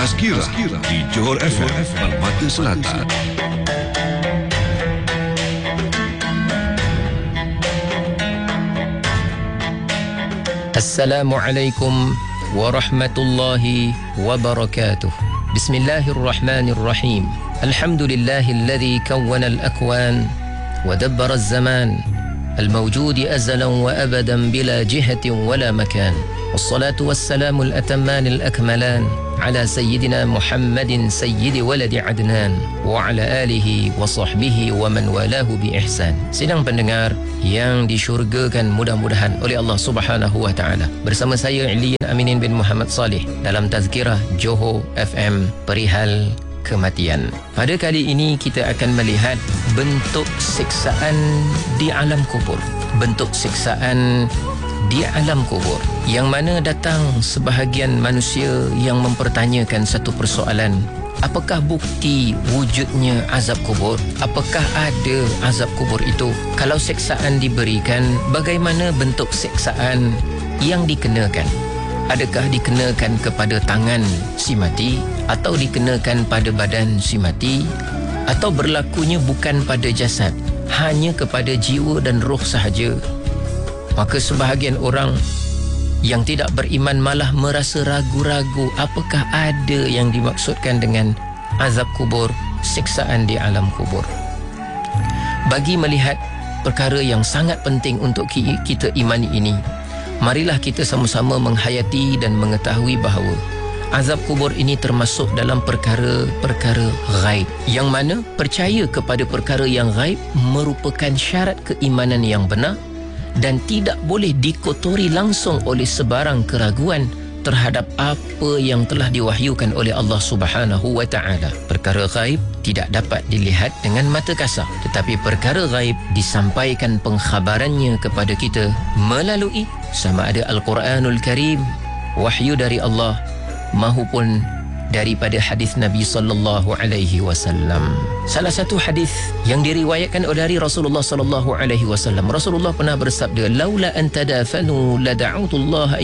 Tazkirah di Johor FM Permata Selatan. Assalamualaikum warahmatullahi wabarakatuh. Bismillahirrahmanirrahim. Alhamdulillahilladzi kawwana al-akwan wa dabbara az-zaman al-mawjud azalan wa abadan bila jihatin wala makan. Wassalatu wassalamu al-atamman al-akmalan ala sayyidina Muhammadin sayyidi waladi Adnan wa ala alihi wa sahbihi wa man walahu bi ihsan. Sidang pendengar yang disyurgakan mudah-mudahan oleh Allah Subhanahu wa taala. Bersama saya Ilian Aminin bin Muhammad Saleh dalam Tazkirah Johor FM perihal kematian. Pada kali ini kita akan melihat bentuk siksaan di alam kubur. Bentuk siksaan di alam kubur, yang mana datang sebahagian manusia yang mempertanyakan satu persoalan: apakah bukti wujudnya azab kubur? Apakah ada azab kubur itu? Kalau siksaan diberikan, bagaimana bentuk siksaan yang dikenakan? Adakah dikenakan kepada tangan si mati, atau dikenakan pada badan si mati, atau berlakunya bukan pada jasad, hanya kepada jiwa dan roh sahaja? Maka sebahagian orang yang tidak beriman malah merasa ragu-ragu apakah ada yang dimaksudkan dengan azab kubur, siksaan di alam kubur. Bagi melihat perkara yang sangat penting untuk kita imani ini, marilah kita sama-sama menghayati dan mengetahui bahawa azab kubur ini termasuk dalam perkara-perkara ghaib, yang mana percaya kepada perkara yang ghaib merupakan syarat keimanan yang benar dan tidak boleh dikotori langsung oleh sebarang keraguan terhadap apa yang telah diwahyukan oleh Allah Subhanahu wa taala. Perkara ghaib tidak dapat dilihat dengan mata kasar, tetapi perkara ghaib disampaikan pengkhabarannya kepada kita melalui sama ada Al-Quranul Karim, wahyu dari Allah, mahupun daripada hadis Nabi sallallahu alaihi wasallam. Salah satu hadis yang diriwayatkan dari Rasulullah sallallahu alaihi wasallam, Rasulullah pernah bersabda, laula an tadafanu la da'utu Allah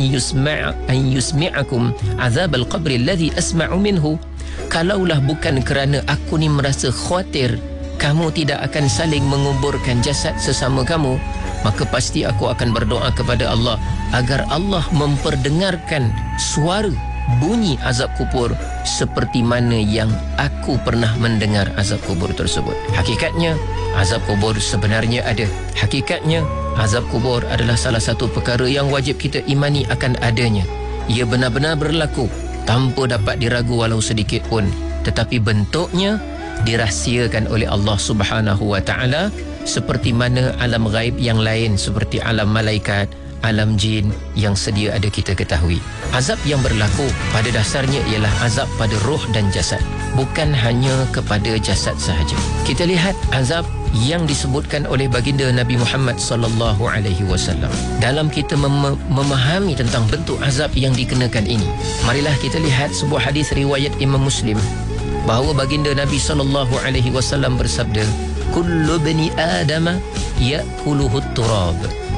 an yusmi'akum azab al-qabr alladhi asma'u minhu. Kalaulah bukan kerana aku ni merasa khawatir kamu tidak akan saling menguburkan jasad sesama kamu, maka pasti aku akan berdoa kepada Allah agar Allah memperdengarkan suara bunyi azab kubur seperti mana yang aku pernah mendengar azab kubur tersebut. Hakikatnya azab kubur sebenarnya ada. Hakikatnya azab kubur adalah salah satu perkara yang wajib kita imani akan adanya. Ia benar-benar berlaku tanpa dapat diragu walau sedikit pun, tetapi bentuknya dirahsiakan oleh Allah Subhanahu wa taala, seperti mana alam ghaib yang lain seperti alam malaikat, alam jin yang sedia ada kita ketahui. Azab yang berlaku pada dasarnya ialah azab pada roh dan jasad, bukan hanya kepada jasad sahaja. Kita lihat azab yang disebutkan oleh baginda Nabi Muhammad sallallahu alaihi wasallam. Dalam kita memahami tentang bentuk azab yang dikenakan ini, marilah kita lihat sebuah hadis riwayat Imam Muslim bahawa baginda Nabi sallallahu alaihi wasallam bersabda, kullu bani adama ya'kuluhu at-turab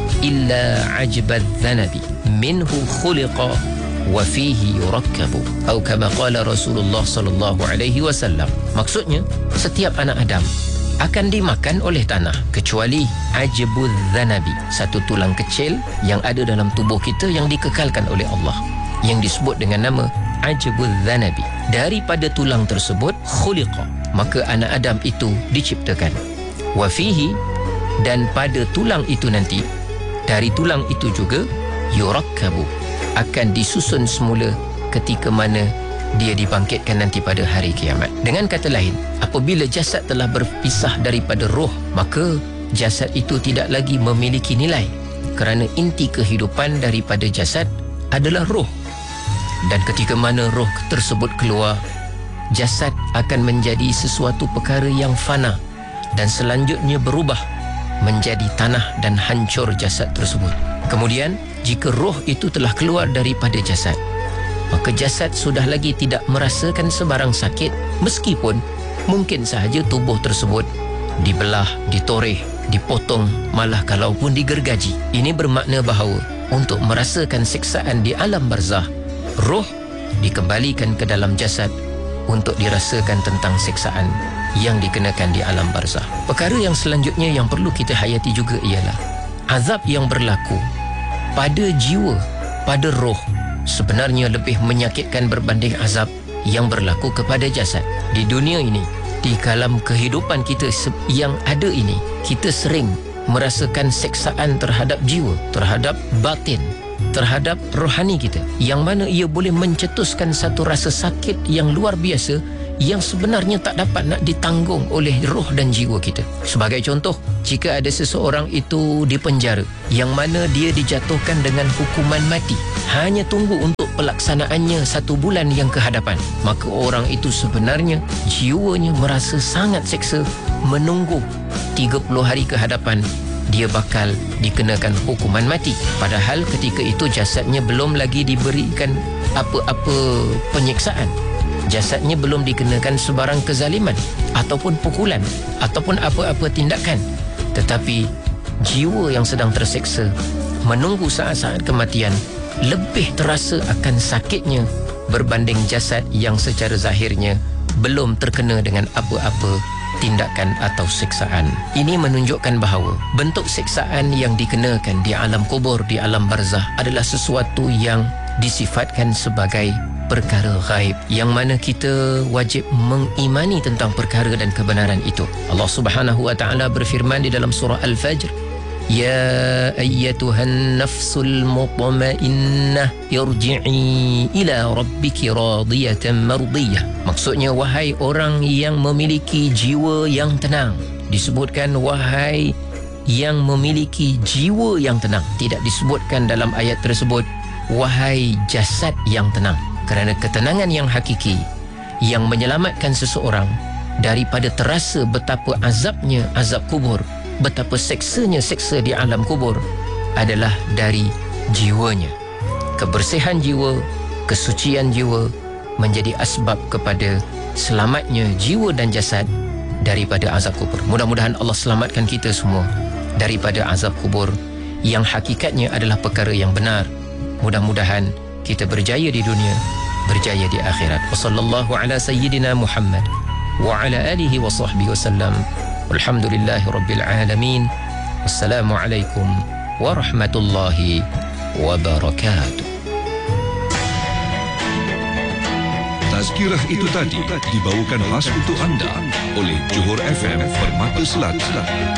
illa ajbad dhanabi minhu khuliqa wa fihi yurakkabu, atau kama qala Rasulullah sallallahu alaihi wasallam. Maksudnya, setiap anak Adam akan dimakan oleh tanah kecuali ajbud dhanabi, satu tulang kecil yang ada dalam tubuh kita yang dikekalkan oleh Allah, yang disebut dengan nama ajbud dhanabi. Daripada tulang tersebut khuliqa, maka anak Adam itu diciptakan. Wa fihi, dan pada tulang itu nanti, dari tulang itu juga yurakkabu, akan disusun semula ketika mana dia dibangkitkan nanti pada hari kiamat. Dengan kata lain, apabila jasad telah berpisah daripada roh, maka jasad itu tidak lagi memiliki nilai, kerana inti kehidupan daripada jasad adalah roh. Dan ketika mana roh tersebut keluar, jasad akan menjadi sesuatu perkara yang fana dan selanjutnya berubah menjadi tanah dan hancur jasad tersebut. Kemudian jika roh itu telah keluar daripada jasad, maka jasad sudah lagi tidak merasakan sebarang sakit, meskipun mungkin sahaja tubuh tersebut dibelah, ditoreh, dipotong, malah kalaupun digergaji. Ini bermakna bahawa untuk merasakan siksaan di alam barzah, roh dikembalikan ke dalam jasad untuk dirasakan tentang siksaan yang dikenakan di alam barzah. Perkara yang selanjutnya yang perlu kita hayati juga ialah azab yang berlaku pada jiwa, pada roh, sebenarnya lebih menyakitkan berbanding azab yang berlaku kepada jasad. Di dunia ini, di dalam kehidupan kita yang ada ini, kita sering merasakan siksaan terhadap jiwa, terhadap batin, terhadap rohani kita, yang mana ia boleh mencetuskan satu rasa sakit yang luar biasa yang sebenarnya tak dapat nak ditanggung oleh roh dan jiwa kita. Sebagai contoh, jika ada seseorang itu dipenjara yang mana dia dijatuhkan dengan hukuman mati, hanya tunggu untuk pelaksanaannya 1 bulan yang kehadapan, maka orang itu sebenarnya jiwanya merasa sangat seksa menunggu 30 hari kehadapan dia bakal dikenakan hukuman mati. Padahal ketika itu jasadnya belum lagi diberikan apa-apa penyiksaan, jasadnya belum dikenakan sebarang kezaliman ataupun pukulan ataupun apa-apa tindakan, tetapi jiwa yang sedang terseksa menunggu saat-saat kematian lebih terasa akan sakitnya berbanding jasad yang secara zahirnya belum terkena dengan apa-apa tindakan atau siksaan. Ini menunjukkan bahawa bentuk siksaan yang dikenakan di alam kubur, di alam barzah adalah sesuatu yang disifatkan sebagai perkara ghaib, yang mana kita wajib mengimani tentang perkara dan kebenaran itu. Allah Subhanahu wa taala berfirman di dalam surah Al-Fajr, "Ya ayyatuhan nafsul mutmainnah irji'i ila rabbiki radiyatan mardiyah." Maksudnya, wahai orang yang memiliki jiwa yang tenang. Disebutkan wahai yang memiliki jiwa yang tenang. Tidak disebutkan dalam ayat tersebut wahai jasad yang tenang. Kerana ketenangan yang hakiki yang menyelamatkan seseorang daripada terasa betapa azabnya azab kubur, betapa seksanya seksa di alam kubur adalah dari jiwanya. Kebersihan jiwa, kesucian jiwa menjadi asbab kepada selamatnya jiwa dan jasad daripada azab kubur. Mudah-mudahan Allah selamatkan kita semua daripada azab kubur yang hakikatnya adalah perkara yang benar. Mudah-mudahan kita berjaya di dunia, berjaya di akhirat. Wassallallahu ala sayyidina Muhammad wa ala alihi wa sahbihi wasallam. Walhamdulillahi rabbil alamin. Wassalamualaikum warahmatullahi wabarakatuh. Tazkirah itu tadi dibawakan khas untuk anda oleh Johor FM Permata Selatan.